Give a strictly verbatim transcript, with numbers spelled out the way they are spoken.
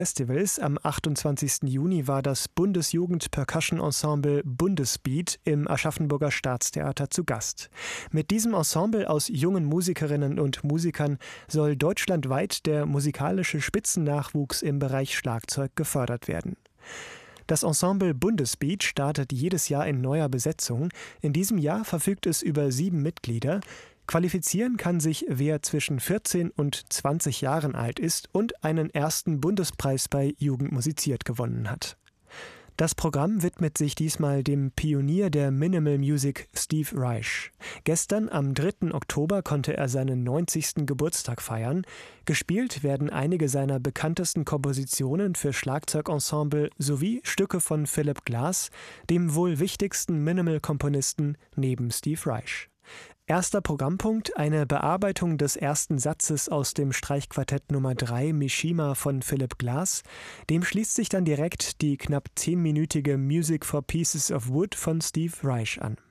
Festivals. Am achtundzwanzigsten Juni war das Bundesjugend-Percussion-Ensemble Bundesbeat im Aschaffenburger Staatstheater zu Gast. Mit diesem Ensemble aus jungen Musikerinnen und Musikern soll deutschlandweit der musikalische Spitzennachwuchs im Bereich Schlagzeug gefördert werden. Das Ensemble Bundesbeat startet jedes Jahr in neuer Besetzung. In diesem Jahr verfügt es über sieben Mitglieder. Qualifizieren kann sich, wer zwischen vierzehn und zwanzig Jahren alt ist und einen ersten Bundespreis bei Jugend musiziert gewonnen hat. Das Programm widmet sich diesmal dem Pionier der Minimal Music Steve Reich. Gestern, am dritten Oktober, konnte er seinen neunzigsten Geburtstag feiern. Gespielt werden einige seiner bekanntesten Kompositionen für Schlagzeugensemble sowie Stücke von Philip Glass, dem wohl wichtigsten Minimal-Komponisten neben Steve Reich. Erster Programmpunkt, eine Bearbeitung des ersten Satzes aus dem Streichquartett Nummer drei Mishima von Philip Glass. Dem schließt sich dann direkt die knapp zehnminütige Music for Pieces of Wood von Steve Reich an.